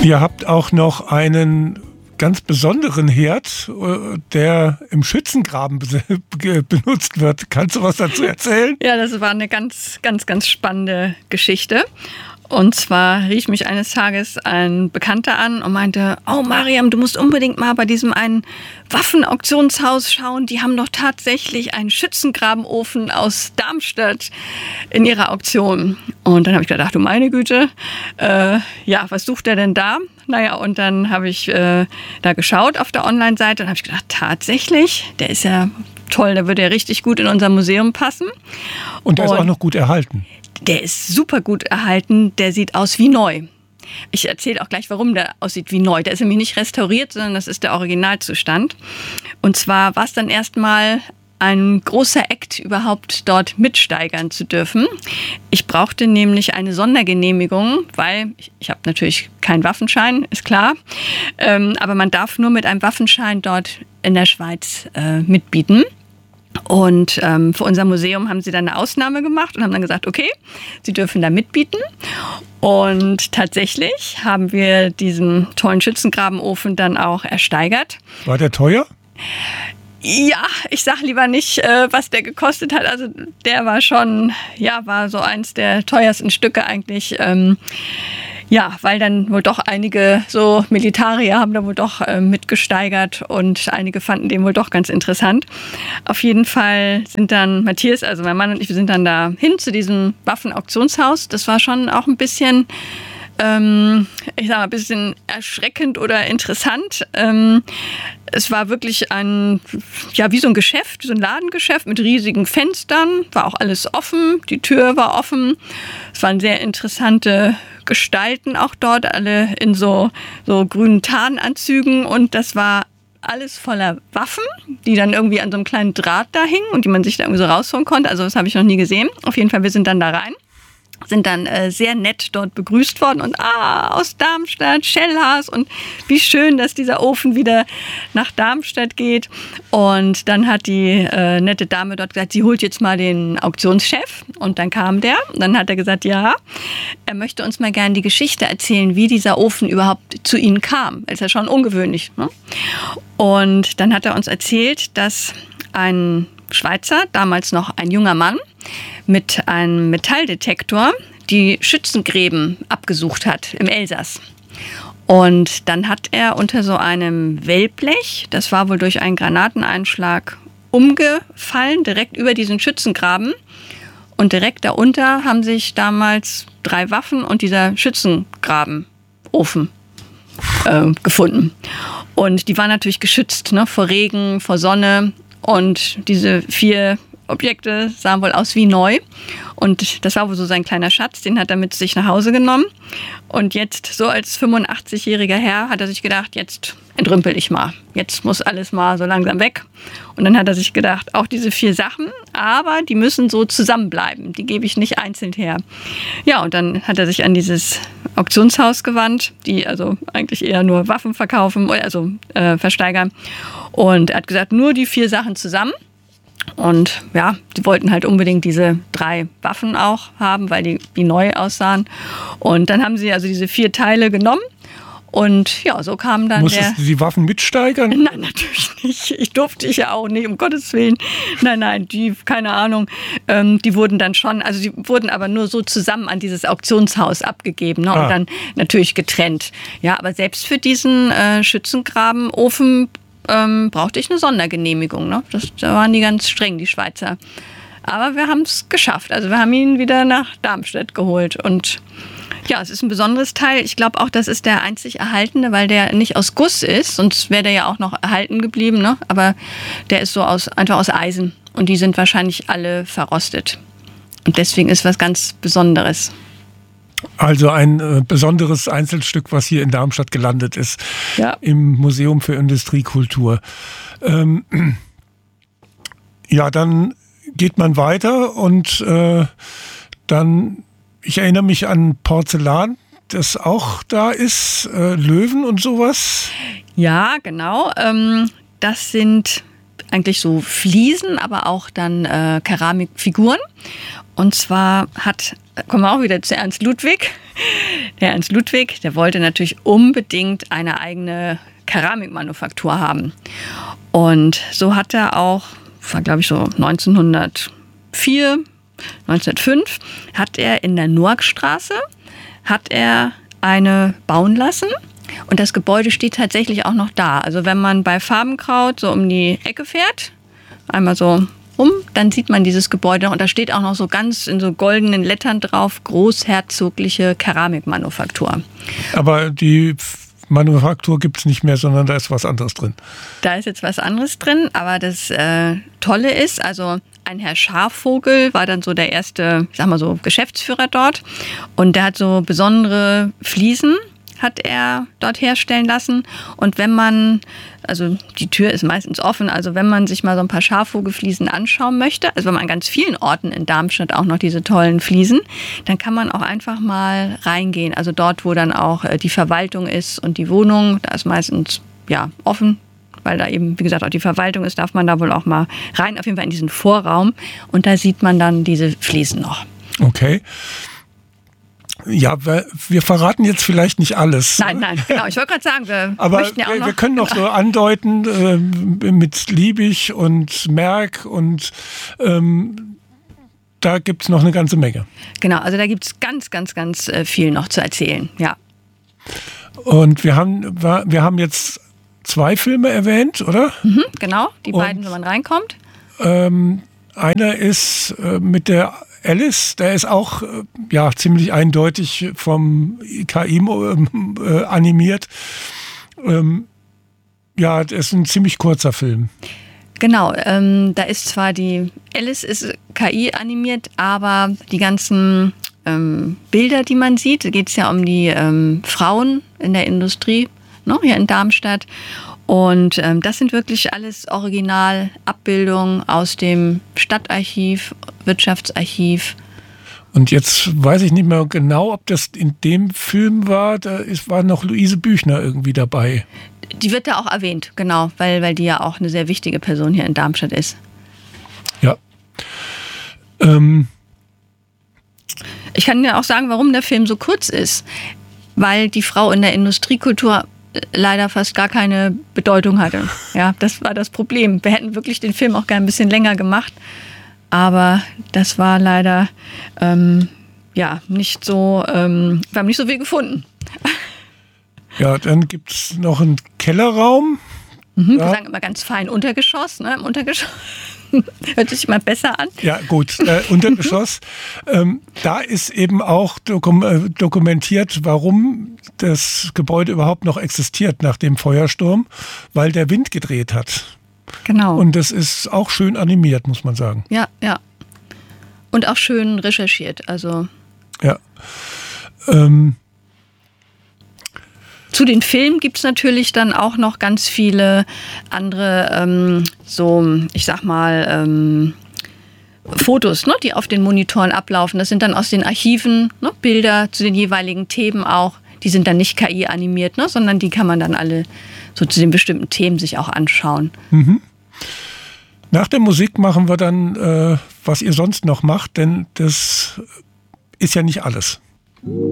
Ihr habt auch noch einen ganz besonderen Herd, der im Schützengraben benutzt wird. Kannst du was dazu erzählen? Ja, das war eine ganz spannende Geschichte. Und zwar rief mich eines Tages ein Bekannter an und meinte, oh Mariam, du musst unbedingt mal bei diesem einen Waffenauktionshaus schauen. Die haben doch tatsächlich einen Schützengrabenofen aus Darmstadt in ihrer Auktion. Und dann habe ich gedacht, du meine Güte, was sucht der denn da? Naja, und dann habe ich da geschaut auf der Online-Seite und habe ich gedacht, tatsächlich, der ist ja toll, der würde ja richtig gut in unser Museum passen. Und der ist auch noch gut erhalten. Der ist super gut erhalten, der sieht aus wie neu. Ich erzähle auch gleich, warum der aussieht wie neu. Der ist nämlich nicht restauriert, sondern das ist der Originalzustand. Und zwar war es dann erstmal ein großer Akt, überhaupt dort mitsteigern zu dürfen. Ich brauchte nämlich eine Sondergenehmigung, weil ich habe natürlich keinen Waffenschein, ist klar. Aber man darf nur mit einem Waffenschein dort in der Schweiz mitbieten. Und für unser Museum haben sie dann eine Ausnahme gemacht und haben dann gesagt, okay, sie dürfen da mitbieten. Und tatsächlich haben wir diesen tollen Schützengrabenofen dann auch ersteigert. War der teuer? Ja, ich sag lieber nicht, was der gekostet hat. Also der war schon, war so eins der teuersten Stücke eigentlich. Weil dann wohl doch einige so Militarier haben da wohl doch mitgesteigert und einige fanden den wohl doch ganz interessant. Auf jeden Fall sind dann Matthias, also mein Mann und ich, wir sind dann da hin zu diesem Waffenauktionshaus. Das war schon auch ein bisschen, ein bisschen erschreckend oder interessant. Es war wirklich wie so ein Geschäft, so ein Ladengeschäft mit riesigen Fenstern. War auch alles offen, die Tür war offen. Es waren sehr interessante Gestalten auch dort, alle in so grünen Tarnanzügen. Und das war alles voller Waffen, die dann irgendwie an so einem kleinen Draht da hingen und die man sich da irgendwie so rausholen konnte. Also das habe ich noch nie gesehen. Auf jeden Fall, wir sind dann da rein. Sind dann sehr nett dort begrüßt worden und aus Darmstadt, Schellhaas und wie schön, dass dieser Ofen wieder nach Darmstadt geht. Und dann hat die nette Dame dort gesagt, sie holt jetzt mal den Auktionschef und dann kam der und dann hat er gesagt, ja, er möchte uns mal gerne die Geschichte erzählen, wie dieser Ofen überhaupt zu ihnen kam. Das ist ja schon ungewöhnlich, ne? Und dann hat er uns erzählt, dass ein Schweizer, damals noch ein junger Mann, mit einem Metalldetektor die Schützengräben abgesucht hat im Elsass. Und dann hat er unter so einem Wellblech, das war wohl durch einen Granateneinschlag umgefallen, direkt über diesen Schützengraben. Und direkt darunter haben sich damals 3 Waffen und dieser Schützengrabenofen gefunden. Und die waren natürlich geschützt, ne, vor Regen, vor Sonne. Und diese 4 Objekte sahen wohl aus wie neu. Und das war wohl so sein kleiner Schatz, den hat er mit sich nach Hause genommen. Und jetzt, so als 85-jähriger Herr, hat er sich gedacht, jetzt entrümpel ich mal. Jetzt muss alles mal so langsam weg. Und dann hat er sich gedacht, auch diese 4 Sachen, aber die müssen so zusammenbleiben. Die gebe ich nicht einzeln her. Ja, und dann hat er sich an dieses Auktionshaus gewandt, die also eigentlich eher nur Waffen verkaufen, also versteigern. Und er hat gesagt, nur die 4 Sachen zusammen. Und ja, die wollten halt unbedingt diese 3 Waffen auch haben, weil die neu aussahen. Und dann haben sie also diese 4 Teile genommen. Und ja, so kam dann Musstest du die Waffen mitsteigern? Nein, natürlich nicht. Ich durfte ja auch nicht, um Gottes Willen. Nein, keine Ahnung. Die wurden dann schon, also die wurden aber nur so zusammen an dieses Auktionshaus abgegeben, ne? Und dann natürlich getrennt. Ja, aber selbst für diesen Schützengrabenofen brauchte ich eine Sondergenehmigung. Ne? Da waren die ganz streng, die Schweizer. Aber wir haben es geschafft. Also wir haben ihn wieder nach Darmstadt geholt. Und ja, es ist ein besonderes Teil. Ich glaube auch, das ist der einzig erhaltene, weil der nicht aus Guss ist. Sonst wäre der ja auch noch erhalten geblieben. Ne? Aber der ist so einfach aus Eisen. Und die sind wahrscheinlich alle verrostet. Und deswegen ist was ganz Besonderes. Also ein besonderes Einzelstück, was hier in Darmstadt gelandet ist, im Museum für Industriekultur. Dann geht man weiter und dann, ich erinnere mich an Porzellan, das auch da ist, Löwen und sowas. Ja, genau. Das sind eigentlich so Fliesen, aber auch dann Keramikfiguren. Und zwar hat kommen wir auch wieder zu Ernst Ludwig. Der Ernst Ludwig, der wollte natürlich unbedingt eine eigene Keramikmanufaktur haben. Und so hat er auch, war glaube ich so 1904, 1905, hat er in der Noackstraße eine bauen lassen. Und das Gebäude steht tatsächlich auch noch da. Also wenn man bei Farbenkraut so um die Ecke fährt, einmal so dann sieht man dieses Gebäude noch. Und da steht auch noch so ganz in so goldenen Lettern drauf, großherzogliche Keramikmanufaktur. Aber die Manufaktur gibt es nicht mehr, sondern da ist was anderes drin. Da ist jetzt was anderes drin, aber das Tolle ist, also ein Herr Schafvogel war dann so der erste, ich sag mal so, Geschäftsführer dort. Und der hat so besondere Fliesen, hat er dort herstellen lassen. Und wenn man, also die Tür ist meistens offen, also wenn man sich mal so ein paar Schafvogelfliesen anschauen möchte, also wenn man an ganz vielen Orten in Darmstadt auch noch diese tollen Fliesen, dann kann man auch einfach mal reingehen. Also dort, wo dann auch die Verwaltung ist und die Wohnung, da ist meistens ja offen, weil da eben, wie gesagt, auch die Verwaltung ist, darf man da wohl auch mal rein, auf jeden Fall in diesen Vorraum. Und da sieht man dann diese Fliesen noch. Okay. Ja, wir verraten jetzt vielleicht nicht alles. Nein, genau. Ich wollte gerade sagen, wir können noch so andeuten mit Liebig und Merck und da gibt es noch eine ganze Menge. Genau, also da gibt es ganz, ganz, ganz viel noch zu erzählen, ja. Und wir haben jetzt 2 Filme erwähnt, oder? Mhm, genau, die beiden, wenn man reinkommt. Einer ist mit der Alice, der ist auch ziemlich eindeutig vom KI animiert. Das ist ein ziemlich kurzer Film. Genau, da ist zwar die Alice ist KI animiert, aber die ganzen Bilder, die man sieht, da geht es ja um die Frauen in der Industrie, ne, hier in Darmstadt. Und das sind wirklich alles Originalabbildungen aus dem Stadtarchiv, Wirtschaftsarchiv. Und jetzt weiß ich nicht mehr genau, ob das in dem Film war. War noch Luise Büchner irgendwie dabei. Die wird da auch erwähnt, genau, weil die ja auch eine sehr wichtige Person hier in Darmstadt ist. Ja. Ich kann dir auch sagen, warum der Film so kurz ist. Weil die Frau in der Industriekultur leider fast gar keine Bedeutung hatte. Ja, das war das Problem. Wir hätten wirklich den Film auch gerne ein bisschen länger gemacht, aber das war leider nicht so, wir haben nicht so viel gefunden. Ja, dann gibt es noch einen Kellerraum. Wir sagen immer ganz fein Untergeschoss, ne? Im Untergeschoss. Hört sich mal besser an. Ja, gut, Untergeschoss. Da ist eben auch dokumentiert, warum das Gebäude überhaupt noch existiert nach dem Feuersturm, weil der Wind gedreht hat. Genau. Und das ist auch schön animiert, muss man sagen. Ja. Und auch schön recherchiert. Also. Ja. Zu den Filmen gibt es natürlich dann auch noch ganz viele andere, Fotos, ne, die auf den Monitoren ablaufen. Das sind dann aus den Archiven, ne, Bilder zu den jeweiligen Themen auch. Die sind dann nicht KI animiert, ne, sondern die kann man dann alle so zu den bestimmten Themen sich auch anschauen. Mhm. Nach der Musik machen wir dann, was ihr sonst noch macht, denn das ist ja nicht alles.